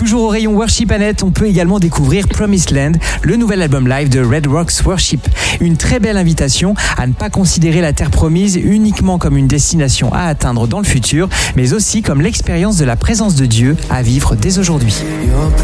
Toujours au rayon Worship Annette, on peut également découvrir Promised Land, le nouvel album live de Red Rocks Worship. Une très belle invitation à ne pas considérer la terre promise uniquement comme une destination à atteindre dans le futur, mais aussi comme l'expérience de la présence de Dieu à vivre dès aujourd'hui.